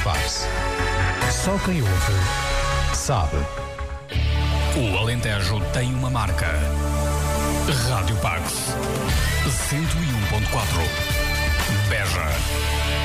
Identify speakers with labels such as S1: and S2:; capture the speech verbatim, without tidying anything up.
S1: Pax. Só quem ouve sabe.
S2: O Alentejo tem uma marca. Rádio Pax. cento e um ponto quatro. Beja.